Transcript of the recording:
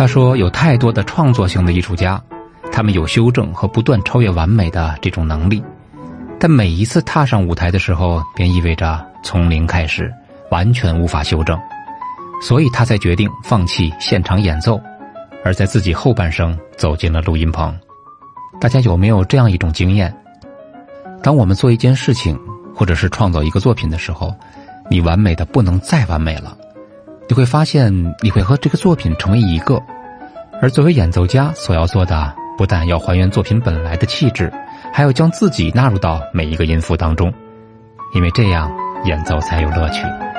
他说，有太多的创作性的艺术家，他们有修正和不断超越完美的这种能力，但每一次踏上舞台的时候，便意味着从零开始，完全无法修正，所以他才决定放弃现场演奏，而在自己后半生走进了录音棚。大家有没有这样一种经验？当我们做一件事情，或者是创造一个作品的时候，你完美的不能再完美了，你会发现你会和这个作品成为一个。而作为演奏家所要做的，不但要还原作品本来的气质，还要将自己纳入到每一个音符当中，因为这样演奏才有乐趣。